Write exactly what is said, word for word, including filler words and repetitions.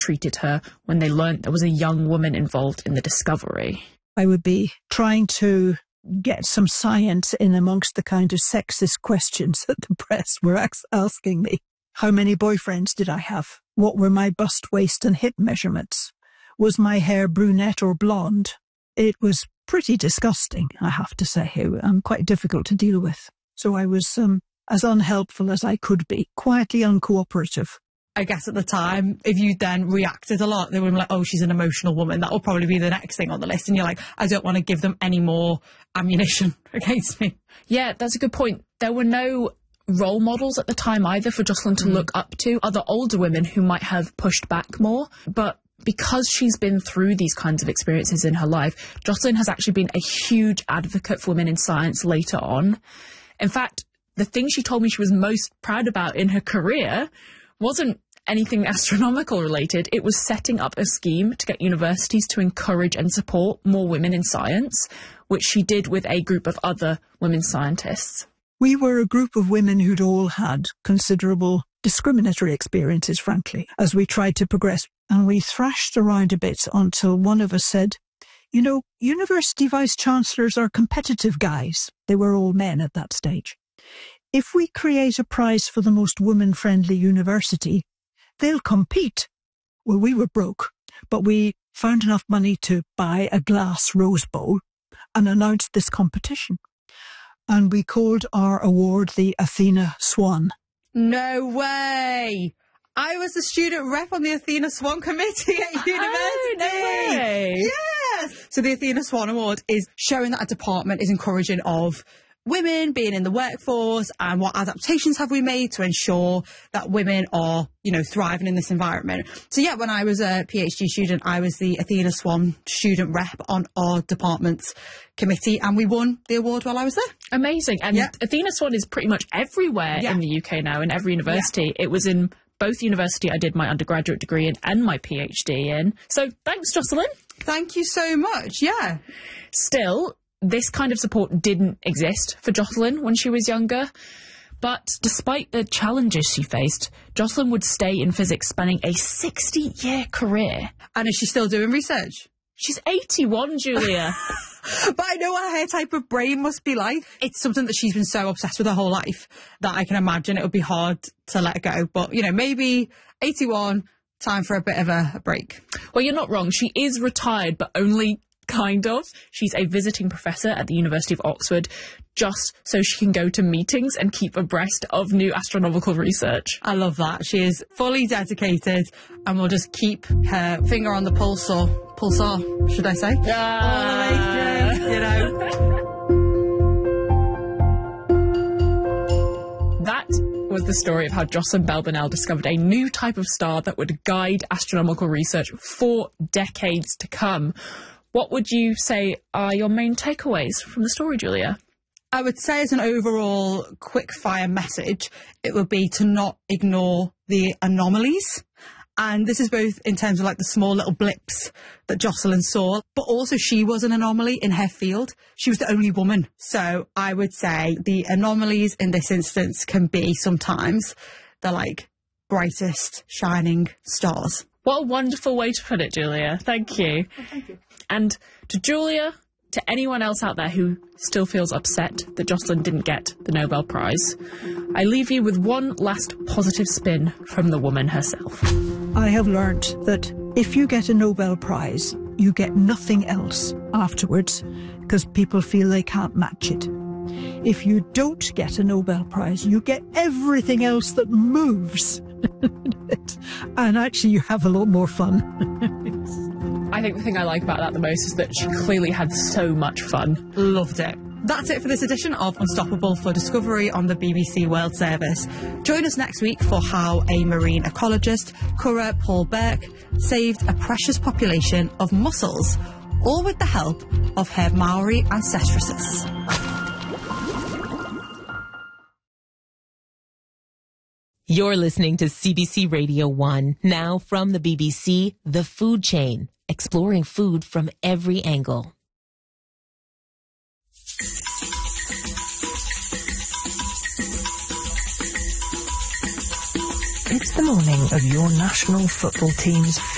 treated her when they learnt there was a young woman involved in the discovery? I would be trying to get some science in amongst the kind of sexist questions that the press were ax- asking me. How many boyfriends did I have? What were my bust, waist and hip measurements? Was my hair brunette or blonde? It was pretty disgusting, I have to say, and quite difficult to deal with. So I was um, as unhelpful as I could be, quietly uncooperative. I guess at the time, if you then reacted a lot, they would be like, oh, she's an emotional woman. That will probably be the next thing on the list. And you're like, I don't want to give them any more ammunition against me. Yeah, that's a good point. There were no role models at the time either for Jocelyn to mm. look up to, other older women who might have pushed back more. But because she's been through these kinds of experiences in her life, Jocelyn has actually been a huge advocate for women in science later on. In fact, the thing she told me she was most proud about in her career wasn't anything astronomical related. It was setting up a scheme to get universities to encourage and support more women in science, which she did with a group of other women scientists. We were a group of women who'd all had considerable discriminatory experiences, frankly, as we tried to progress. And we thrashed around a bit until one of us said, you know, university vice-chancellors are competitive guys. They were all men at that stage. If we create a prize for the most woman-friendly university, they'll compete. Well, we were broke, but we found enough money to buy a glass rose bowl and announced this competition. And we called our award the Athena Swan. No way! I was the student rep on the Athena Swan committee at university. Oh, no way. Yes! So the Athena Swan Award is showing that a department is encouraging of women being in the workforce and what adaptations have we made to ensure that women are, you know, thriving in this environment. So yeah, when I was a PhD student, I was the Athena Swan student rep on our department's committee and we won the award while I was there. Amazing. And yeah. Athena Swan is pretty much everywhere yeah. in the U K now, in every university. Yeah. It was in both university I did my undergraduate degree in and my PhD in. So thanks, Jocelyn. Thank you so much, yeah. Still, this kind of support didn't exist for Jocelyn when she was younger. But despite the challenges she faced, Jocelyn would stay in physics, spanning a sixty-year career. And is she still doing research? She's eighty-one, Julia. But I know what her type of brain must be like. It's something that she's been so obsessed with her whole life that I can imagine it would be hard to let go. But, you know, maybe eighty-one, time for a bit of a, a break. Well, you're not wrong. She is retired, but only kind of. She's a visiting professor at the University of Oxford, just so she can go to meetings and keep abreast of new astronomical research. I love that. She is fully dedicated and will just keep her finger on the pulse, or pulsar, should I say? Yeah. All the way through, you know. That was the story of how Jocelyn Bell Burnell discovered a new type of star that would guide astronomical research for decades to come. What would you say are your main takeaways from the story, Julia? I would say as an overall quick-fire message, it would be to not ignore the anomalies. And this is both in terms of like the small little blips that Jocelyn saw, but also she was an anomaly in her field. She was the only woman. So I would say the anomalies in this instance can be sometimes the like brightest shining stars. What a wonderful way to put it, Julia. Thank you. Oh, thank you. And to Julia, to anyone else out there who still feels upset that Jocelyn didn't get the Nobel Prize, I leave you with one last positive spin from the woman herself. I have learnt that if you get a Nobel Prize, you get nothing else afterwards because people feel they can't match it. If you don't get a Nobel Prize, you get everything else that moves. And actually you have a lot more fun. I think the thing I like about that the most is that she clearly had so much fun. Loved it. That's it for this edition of Unstoppable for Discovery on the B B C World Service. Join us next week for how a marine ecologist, Currer Paul Burke, saved a precious population of mussels, all with the help of her Maori ancestresses. You're listening to C B C Radio one. Now from the B B C, The Food Chain, exploring food from every angle. It's the morning of your national football team's